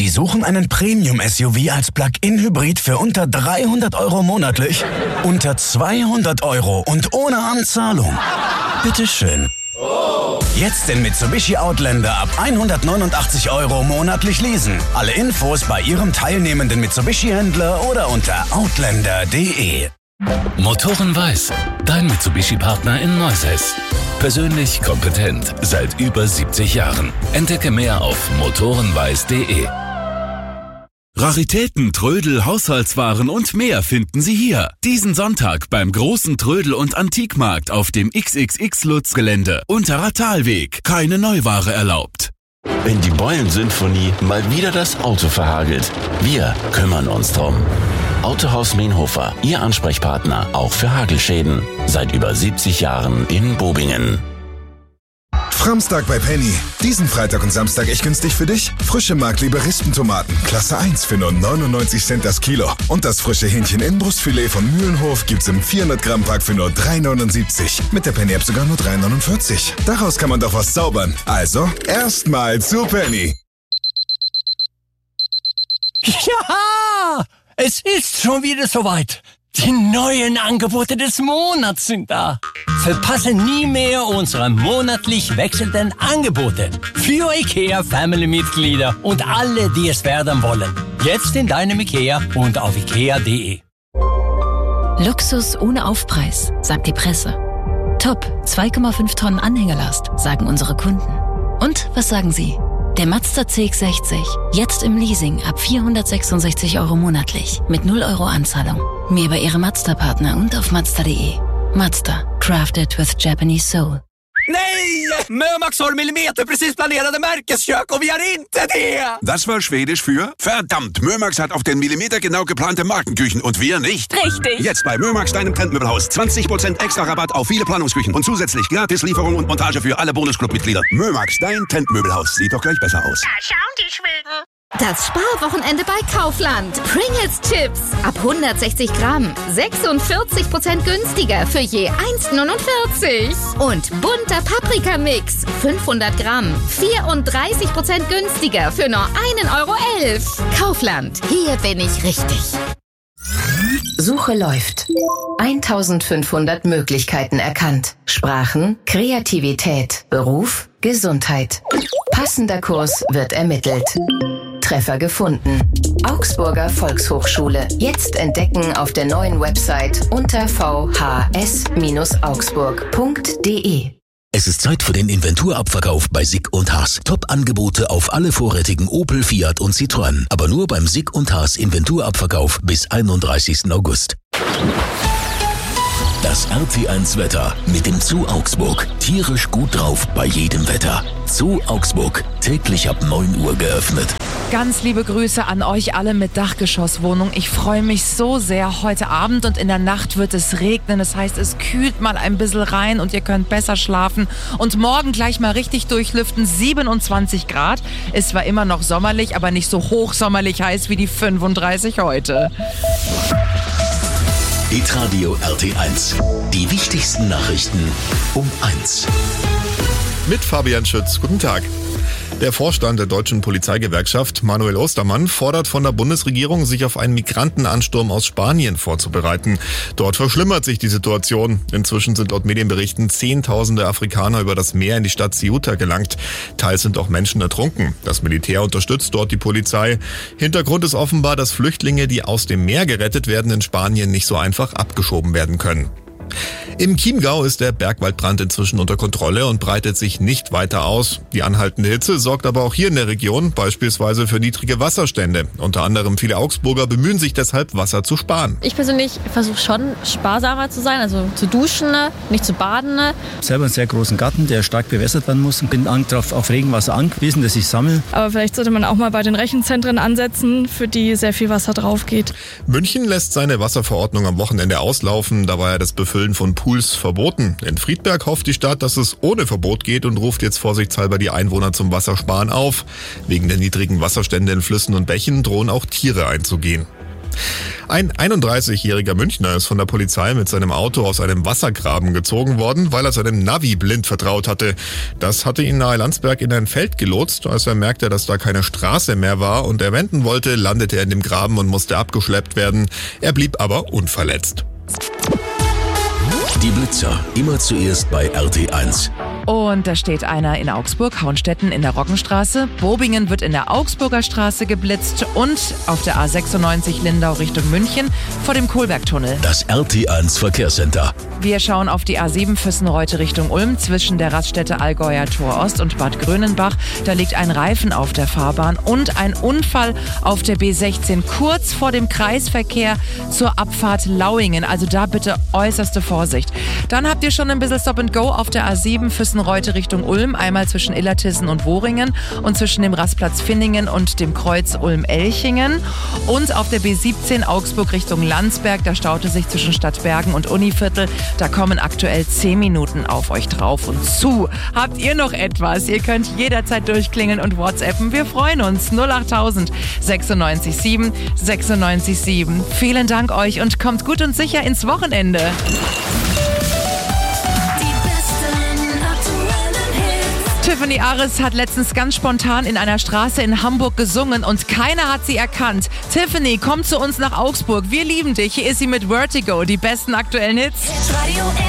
Sie suchen einen Premium-SUV als Plug-in-Hybrid für unter 300 € monatlich? Unter 200 € und ohne Anzahlung? Bitteschön. Jetzt den Mitsubishi Outlander ab 189 € monatlich leasen. Alle Infos bei Ihrem teilnehmenden Mitsubishi-Händler oder unter outlander.de. Motoren Weiß, dein Mitsubishi-Partner in Neusäß. Persönlich kompetent seit über 70 Jahren. Entdecke mehr auf motorenweiß.de. Raritäten, Trödel, Haushaltswaren und mehr finden Sie hier. Diesen Sonntag beim großen Trödel- und Antikmarkt auf dem XXX-Lutz-Gelände. Unterer Talweg. Keine Neuware erlaubt. Wenn die Beulen-Symphonie mal wieder das Auto verhagelt, wir kümmern uns drum. Autohaus Meinhofer, Ihr Ansprechpartner, auch für Hagelschäden. Seit über 70 Jahren in Bobingen. Framstag bei Penny. Diesen Freitag und Samstag echt günstig für dich. Frische Mark-Liberisten-Tomaten, Klasse 1 für nur 99 Cent das Kilo. Und das frische Hähnchen-Inbrustfilet von Mühlenhof gibt's im 400-Gramm-Pack für nur 3,79. Mit der Penny-App sogar nur 3,49. Daraus kann man doch was zaubern. Also, erstmal zu Penny. Ja, es ist schon wieder soweit. Die neuen Angebote des Monats sind da. Verpasse nie mehr unsere monatlich wechselnden Angebote für IKEA-Family-Mitglieder und alle, die es werden wollen. Jetzt in deinem IKEA und auf ikea.de. Luxus ohne Aufpreis, sagt die Presse. Top, 2,5 Tonnen Anhängerlast, sagen unsere Kunden. Und was sagen Sie? Der Mazda CX-60, jetzt im Leasing ab 466 € monatlich, mit 0 € Anzahlung. Mehr bei Ihrem Mazda-Partner und auf Mazda.de. Mazda, crafted with Japanese soul. Nej! Mömax har millimeterprecis planerade märkeskök och vi har inte det! Das war Schwedisch für verdammt, Mömax hat auf den Millimeter genau geplante Markenküchen und wir nicht. Richtig. Jetzt bei Mömax, deinem Trendmöbelhaus. 20% extra Rabatt auf viele Planungsküchen und zusätzlich Gratislieferung und Montage für alle Bonusclub-Mitglieder. Mömax, dein Trendmöbelhaus. Sieht doch gleich besser aus. Da schauen die Schweden. Das Sparwochenende bei Kaufland. Pringles Chips ab 160 Gramm. 46% günstiger für je 1,49. Und bunter Paprikamix 500 Gramm. 34% günstiger für nur 1,11 €. Kaufland. Hier bin ich richtig. Suche läuft. 1500 Möglichkeiten erkannt. Sprachen, Kreativität, Beruf, Gesundheit. Passender Kurs wird ermittelt. Treffer gefunden. Augsburger Volkshochschule. Jetzt entdecken auf der neuen Website unter vhs-augsburg.de. Es ist Zeit für den Inventurabverkauf bei Sick & Haas. Top-Angebote auf alle vorrätigen Opel, Fiat und Citroën. Aber nur beim Sick & Haas Inventurabverkauf bis 31. August. Das RT1 Wetter mit dem Zoo Augsburg. Tierisch gut drauf bei jedem Wetter. Zoo Augsburg. Täglich ab 9 Uhr geöffnet. Ganz liebe Grüße an euch alle mit Dachgeschosswohnung. Ich freue mich so sehr. Heute Abend und in der Nacht wird es regnen. Das heißt, es kühlt mal ein bisschen rein und ihr könnt besser schlafen. Und morgen gleich mal richtig durchlüften. 27 Grad. Es war immer noch sommerlich, aber nicht so hochsommerlich heiß wie die 35 heute. Hitradio RT1. Die wichtigsten Nachrichten um 1. Mit Fabian Schütz. Guten Tag. Der Vorstand der Deutschen Polizeigewerkschaft, Manuel Ostermann, fordert von der Bundesregierung, sich auf einen Migrantenansturm aus Spanien vorzubereiten. Dort verschlimmert sich die Situation. Inzwischen sind laut Medienberichten Zehntausende Afrikaner über das Meer in die Stadt Ceuta gelangt. Teils sind auch Menschen ertrunken. Das Militär unterstützt dort die Polizei. Hintergrund ist offenbar, dass Flüchtlinge, die aus dem Meer gerettet werden, in Spanien nicht so einfach abgeschoben werden können. Im Chiemgau ist der Bergwaldbrand inzwischen unter Kontrolle und breitet sich nicht weiter aus. Die anhaltende Hitze sorgt aber auch hier in der Region beispielsweise für niedrige Wasserstände. Unter anderem viele Augsburger bemühen sich deshalb, Wasser zu sparen. Ich persönlich versuche schon sparsamer zu sein, also zu duschen, nicht zu baden. Ich selber einen sehr großen Garten, der stark bewässert werden muss und bin auf Regenwasser angewiesen, das ich sammle. Aber vielleicht sollte man auch mal bei den Rechenzentren ansetzen, für die sehr viel Wasser drauf geht. München lässt seine Wasserverordnung am Wochenende auslaufen, da war ja das Befüllen von Pools verboten. In Friedberg hofft die Stadt, dass es ohne Verbot geht und ruft jetzt vorsichtshalber die Einwohner zum Wassersparen auf. Wegen der niedrigen Wasserstände in Flüssen und Bächen drohen auch Tiere einzugehen. Ein 31-jähriger Münchner ist von der Polizei mit seinem Auto aus einem Wassergraben gezogen worden, weil er seinem Navi blind vertraut hatte. Das hatte ihn nahe Landsberg in ein Feld gelotst. Als er merkte, dass da keine Straße mehr war und er wenden wollte, landete er in dem Graben und musste abgeschleppt werden. Er blieb aber unverletzt. Die Blitzer, immer zuerst bei RT1. Und da steht einer in Augsburg, Hauenstetten in der Roggenstraße. Bobingen wird in der Augsburger Straße geblitzt und auf der A96 Lindau Richtung München vor dem Kohlbergtunnel. Das RT1 Verkehrscenter. Wir schauen auf die A7 Füssenreute Richtung Ulm zwischen der Raststätte Allgäuer Tor Ost und Bad Grönenbach. Da liegt ein Reifen auf der Fahrbahn und ein Unfall auf der B16 kurz vor dem Kreisverkehr zur Abfahrt Lauingen. Also da bitte äußerste Vorsicht. Dann habt ihr schon ein bisschen Stop and Go auf der A7 Füssenreute Richtung Ulm, einmal zwischen Illertissen und Woringen und zwischen dem Rastplatz Finningen und dem Kreuz Ulm-Elchingen. Und auf der B17 Augsburg Richtung Landsberg, da staute sich zwischen Stadtbergen und Univiertel. Da kommen aktuell 10 Minuten auf euch drauf und zu. Habt ihr noch etwas? Ihr könnt jederzeit durchklingeln und WhatsAppen. Wir freuen uns. 08000 96 7 96 7. Vielen Dank euch und kommt gut und sicher ins Wochenende. Tiffany Aris hat letztens ganz spontan in einer Straße in Hamburg gesungen und keiner hat sie erkannt. Tiffany, komm zu uns nach Augsburg. Wir lieben dich. Hier ist sie mit Vertigo, die besten aktuellen Hits.